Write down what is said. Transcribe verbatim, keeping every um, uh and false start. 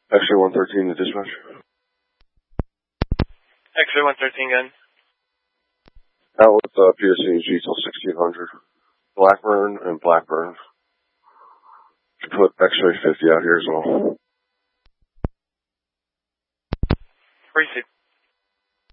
X-ray one thirteen to dispatch. X-ray one thirteen, gun. Out with uh, P S C G till sixteen hundred. Blackburn and Blackburn. Should put X-ray fifty out here as well. Receive.